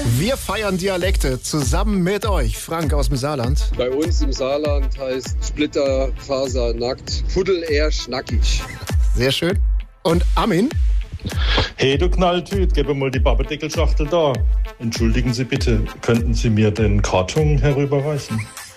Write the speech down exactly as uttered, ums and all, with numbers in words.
Wir feiern Dialekte zusammen mit euch. Frank aus dem Saarland. Bei uns im Saarland heißt Splitterfaser nackt, Fuddel eher schnackig. Sehr schön. Und Armin? Hey, du Knalltüt, gib mal die Pappdeckelschachtel da. Entschuldigen Sie bitte, könnten Sie mir den Karton herüberreichen?